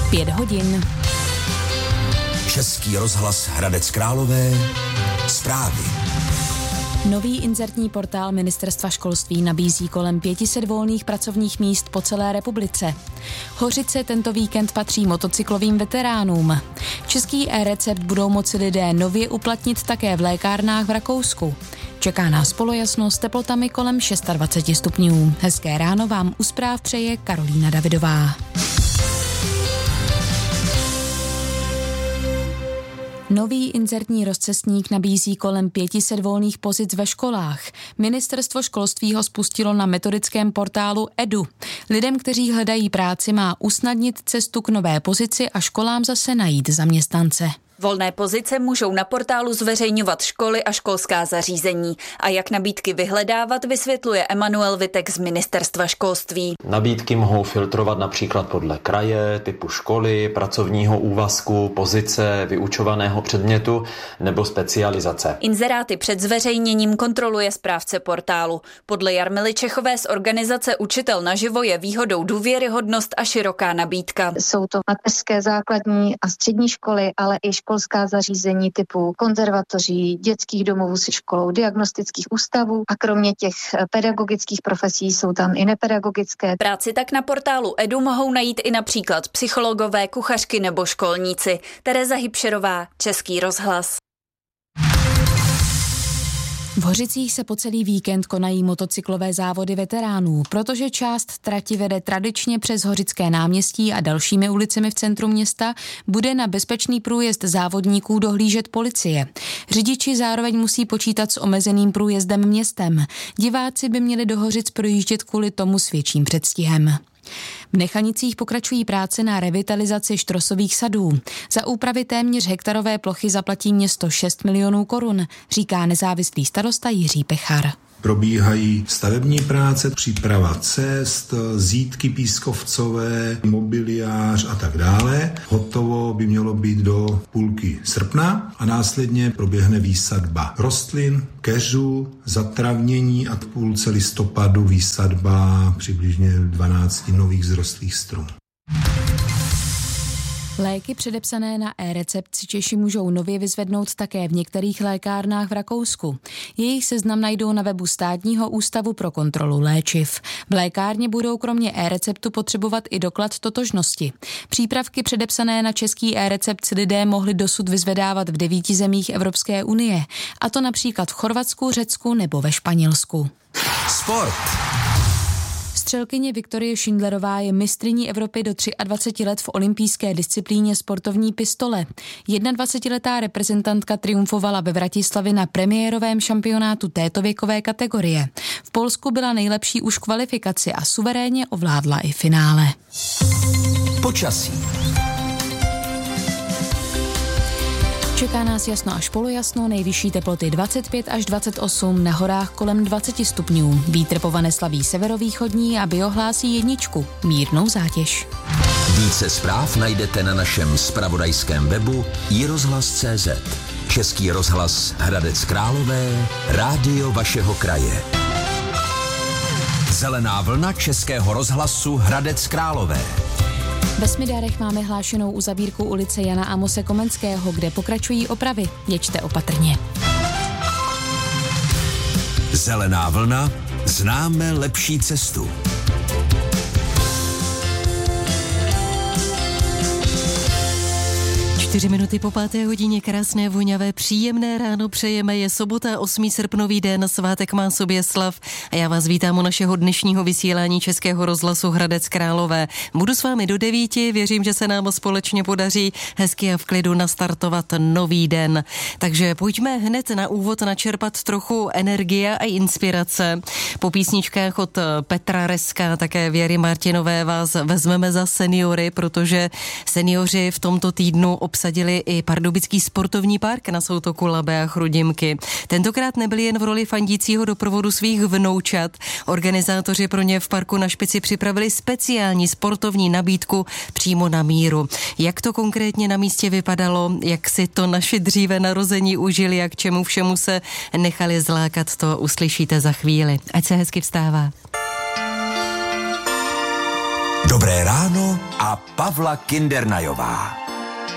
5 hodin. Český rozhlas Hradec Králové. Zprávy. Nový inzertní portál Ministerstva školství nabízí kolem 500 volných pracovních míst po celé republice. Hořice tento víkend patří motocyklovým veteránům. Český e-recept budou moci lidé nově uplatnit také v lékárnách v Rakousku. Čeká nás polojasno s teplotami kolem 26 stupňů. Hezké ráno vám u zpráv přeje Karolína Davidová. Nový inzertní rozcestník nabízí kolem 500 volných pozic ve školách. Ministerstvo školství ho spustilo na metodickém portálu EDU. Lidem, kteří hledají práci, má usnadnit cestu k nové pozici a školám zase najít zaměstnance. Volné pozice můžou na portálu zveřejňovat školy a školská zařízení. A jak nabídky vyhledávat, vysvětluje Emanuel Vitek z Ministerstva školství. Nabídky mohou filtrovat například podle kraje, typu školy, pracovního úvazku, pozice, vyučovaného předmětu nebo specializace. Inzeráty před zveřejněním kontroluje správce portálu. Podle Jarmily Čechové z organizace Učitel naživo je výhodou důvěryhodnost a široká nabídka. Jsou to mateřské, základní a střední školy, ale i školská zařízení typu konzervatoří, dětských domovů se školou, diagnostických ústavů a kromě těch pedagogických profesí jsou tam i nepedagogické. Práci tak na portálu EDU mohou najít i například psychologové, kuchařky nebo školníci. Tereza Hybšerová, Český rozhlas. V Hořicích se po celý víkend konají motocyklové závody veteránů, protože část trati vede tradičně přes Hořické náměstí a dalšími ulicemi v centru města, bude na bezpečný průjezd závodníků dohlížet policie. Řidiči zároveň musí počítat s omezeným průjezdem městem. Diváci by měli do Hořic projíždět kvůli tomu s větším předstihem. V Nechanicích pokračují práce na revitalizaci štrosových sadů. Za úpravy téměř hektarové plochy zaplatí město 6 milionů korun, říká nezávislý starosta Jiří Pechar. Probíhají stavební práce, příprava cest, zídky pískovcové, mobiliář a tak dále. Hotovo by mělo být do půlky srpna a následně proběhne výsadba rostlin, keřů, zatravnění a v půlce listopadu výsadba přibližně 12 nových vzrostlých stromů. Léky předepsané na e-recept si Češi můžou nově vyzvednout také v některých lékárnách v Rakousku. Jejich seznam najdou na webu Státního ústavu pro kontrolu léčiv. V lékárně budou kromě e-receptu potřebovat i doklad totožnosti. Přípravky předepsané na český e-recept si lidé mohli dosud vyzvedávat v 9 zemích Evropské unie, a to například v Chorvatsku, Řecku nebo ve Španělsku. Sport. Střelkyně Viktorie Šindlerová je mistryní Evropy do 23 let v olympijské disciplíně sportovní pistole. 21letá reprezentantka triumfovala ve Vratislavi na premiérovém šampionátu této věkové kategorie. V Polsku byla nejlepší už kvalifikaci a suverénně ovládla i finále. Počasí. Čeká nás jasno až polojasno, nejvyšší teploty 25 až 28, na horách kolem 20 stupňů. Vítr povane slaví severovýchodní a biohlásí 1, mírnou zátěž. Více zpráv najdete na našem zpravodajském webu iRozhlas.cz. Český rozhlas Hradec Králové, rádio vašeho kraje. Zelená vlna Českého rozhlasu Hradec Králové. Ve Smidarech máme hlášenou uzavírku ulice Jana Amose Komenského, kde pokračují opravy. Jeďte opatrně. Zelená vlna, známe lepší cestu. 4 minuty po 5. hodině, krásné, voňavé, příjemné ráno přejeme. Je sobota, 8. srpnový den, svátek má Soběslav a já vás vítám u našeho dnešního vysílání Českého rozhlasu Hradec Králové. Budu s vámi do 9, věřím, že se nám společně podaří hezky a v klidu nastartovat nový den. Takže pojďme hned na úvod načerpat trochu energie a inspirace. Po písničkách od Petra Reska, také Věry Martinové vás vezmeme za seniory, protože seniori v tomto týdnu obsadili i pardubický sportovní park na soutoku Labe a Chrudimky. Tentokrát nebyli jen v roli fandícího doprovodu svých vnoučat. Organizátoři pro ně v parku na Špici připravili speciální sportovní nabídku přímo na míru. Jak to konkrétně na místě vypadalo, jak si to naši dříve narození užili a k čemu všemu se nechali zlákat, to uslyšíte za chvíli. Ať se hezky vstává. Dobré ráno a Pavla Kindernajová.